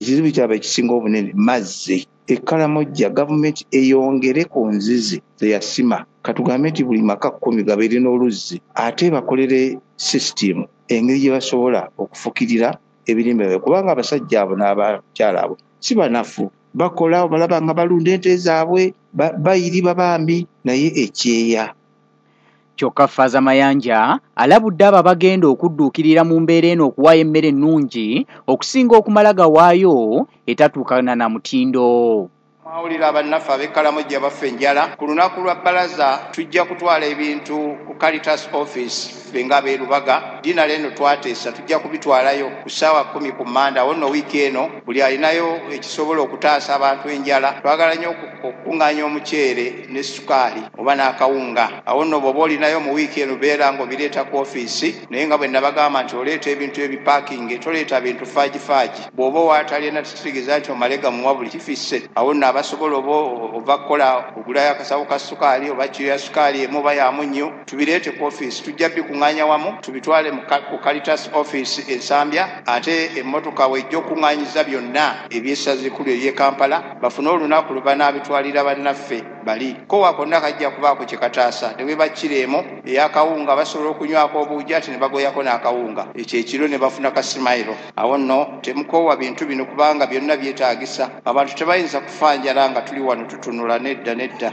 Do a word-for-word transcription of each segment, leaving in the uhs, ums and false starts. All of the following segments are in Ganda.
ekizibu kyabwe ekisinga obunene mazzi. Ekkalamojja gavumenti eyongere ku nzizi ze yasima, katugambe nti buli maka kkumi gabeere n'oluzzi, ate bakolere sisitimu engeri gye basobola okufukirira ebirime byo, kubanga abasajja abo n'abakyala abo si banafu, bakola balaba nga balunda ente zaabwe, bayiriba bambi naye ekyeya. Kyokka Faaza Mayanja alabudde abo abagenda okudduukirira mu mbeera eno okuwaayo emmere ennungi okusinga okumala gawaayo etatuukana na mutindo. Mwawulira bannaffe ab'ekkalamojja baffe enjala, ku lunaku lwa bbalaza tujja kutwala ebintu ku Caritas office ffe ng'abeerubaga. Ddiina leno twateesa tujja kubitwalayo ku ssaawa kkumi ku Mmanda. Awo nno wiiki eno buli alinayo ekisobola okutaasa abantu enjala. Twagala nnyo okukuŋŋaanya omuceere ne sukaali oba n'akawunga. Awo nno bw'oba olinayo mu wiiki eno beera ng'obireeta ku ofiisi, naye nga bwe nabagamba nti oleeta ebintu ebipaakinge, toleeta bintu faagifaagi. Bw'oba waatalina tutegeeza nti omalega muwa buli kifisse. Awo nno abasobola oba ova kukola ogulayo akasawo ka sukaali oba kiro ya sukaali emu oba ya munnyo, tubireete ku ofiisi. Tujja bikuŋŋaanya wamu tubitwale ku Caritas office Ensambya, ate emmotoka wejja okuŋŋaanyiza byonna eby'essaza ekkulu ery'e Kampala bafune olunaku lwe banaabitwalira bannaffe bali. Koowa konna kajja kubaako kye kataasa, ne bwe bakireemo ey'akawunga basobola okunywako obuugi ate ne bagoyako n'akawunga, ekyo ekiro ne bafuna kasimayiro. Awo nno temukoowa bintu bino kubanga byonna byetaagisa. Abantu tebayinza kufa njala nga tuli wano tutunula, nedda nedda.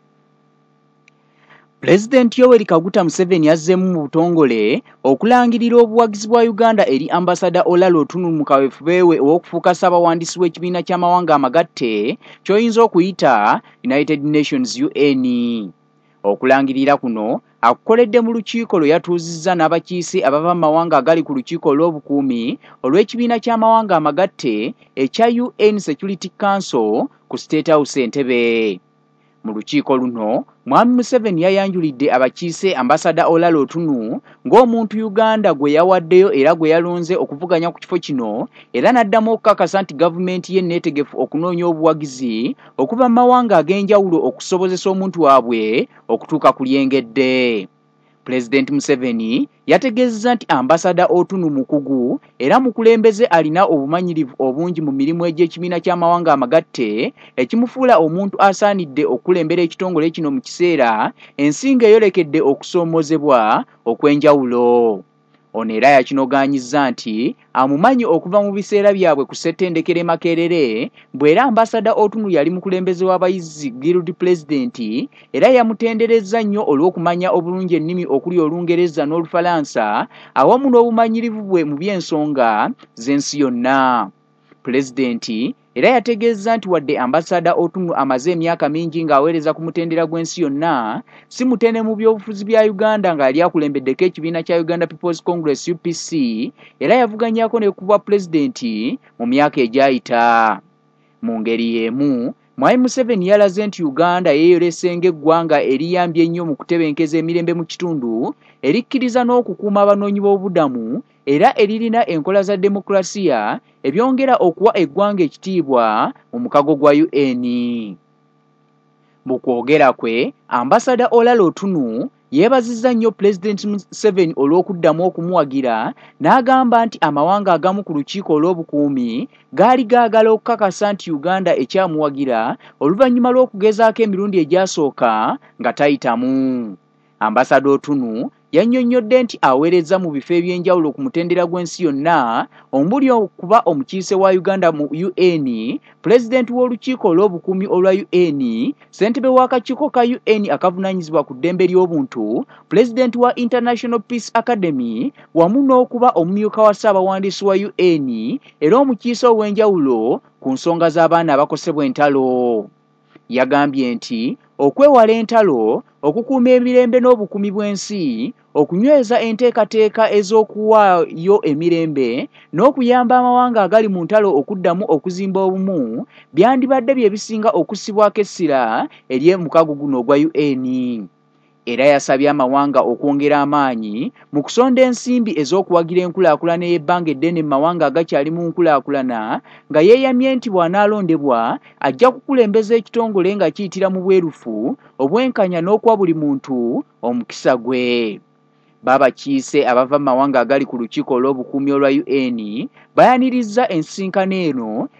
Pulezidenti Yoweri Kaguta Museveni yazzeemu mu butongole okulangirira obuwagizi bwa Uganda eri ambasada Olalo Otunumu mu kaweefube we ow'okufuuka ssaabawandiisi w'ekibiina ky'amawanga amagatte ky'oyinza okuyita United Nations U N. Okulangirira kuno akukoledde mu lukiiko lwe yatuuzizza n'abakiise abava mu mawanga agali ku lukiiko olw'obukuumi olw'ekibiina ky'amawanga amagatte ekya U N Security Council ku State House Entebbe. Mu lukiiko luno Mwami Museveni yayanjulidde abakiise ambasada Olalo Otunumu ng'omuntu Uganda gwe yawaddeyo era gwe yalonze okuvuganya ku kifo kino, era n'addamu okukakasa nti gavumenti ye neetegefu okunoonya obuwagizi okuva mu mawanga ag'enjawulo okusobozesa omuntu waabwe okutuuka ku lyengedde. Pulezidenti Museveni yategeezezza nti ambasada Otunumu mukugu era mukulembeze alina obumanyirivu obungi mu mirimu egy'ekibiina ky'amawanga amagatte ekimufuula omuntu asaanidde okukulembera ekitongole kino mu kiseera ensinga eyolekedde okusoomozebwa okw'enjawulo. Ono era yakinogaanyizza nti amumanyi okuva mu biseera byabwe ku ssettendekero e Makerere, bw'era ambasada Otunumu yali mukulembeze w'abayizi Guild President, era yamutenderezza nnyo olw'okumanya obulungi ennimi okuli Olungereza n'Olufalansa awamu n'obumanyirivu bwe mu by'ensonga z'ensi yonna. Pulezidenti era yategeezza nti wadde ambasada Otunumu amaze emyaka mingi ng'aweereza ku mutendera gw'ensi yonna, si mutene mu by'obufuzi bya Uganda nga yali akulembeddeko ekibiina kya Uganda People's Congress U P C, era yavuganyako ne ku bwa pulezidenti mu myaka egyayita. Mu ngeri y'emu, Mwami Museveni yalaze nti Uganda yeeyolese ng'eggwanga eriyambye ennyo mu kutebenkeza emirembe mu kitundu, erikkiriza n'okukuuma abanoonyi b'obubudamu, era eririna enkola za demokrasiya ebyongera okuwa eggwanga ekitiibwa mu mukago gwa U N. Mu kwogera kwe, ambasada Olalo Otunumu yeebazizza nnyo Pulezidenti Museveni olw'okuddamu okumuwagira, n'agamba nti amawanga agamu ku lukiiko olw'obukuumi gaali gaagala okukakasa nti Uganda ekyamuwagira oluvannyuma lw'okugezaako emirundi egyasooka nga tayitamu. Ambasada Otunumu yannyonnyodde nti aweereza mu bifo eby'enjawulo ku mutendera gw'ensi yonna, omuli okuba omukiise wa Uganda mu U N, pulezidenti w'olukiiko olw'obukuumi olwa U N, ssentebe w'akakiiko ka U N akavunaanyizibwa ku ddembe ly'obuntu, pulezidenti wa International Peace Academy, wamu n'okuba omumyuka wa ssaabawandiisi wa U N, era omukiise ow'enjawulo ku nsonga z'abaana abakosebwa entalo. Yagambye nti okwewala entalo, okukuuma emirembe n'obukuumi bw'ensi, okunyweza enteekateeka ez'okuwaayo emirembe, n'okuyamba amawanga agali mu ntalo okuddamu okuzimba obumu, byandibadde bye bisinga okussibwako essira eri omukago guno ogwa U N. Era yasabye amawanga okwongera amaanyi mu kusonda ensimbi ez'okuwagira enkulaakulana ey'ebbanga eddene mu mawanga agakyali mu nkulaakulana, nga yeeyamye nti bw'anaalondebwa ajja kukulembeza ekitongole nga kiyitira mu bwerufu, obwenkanya n'okuwa buli muntu omukisa gwe. Baabakiise abava mu mawanga agali ku lukiiko olw'obukuumi olwa U N bayanirizza ensisinkano eno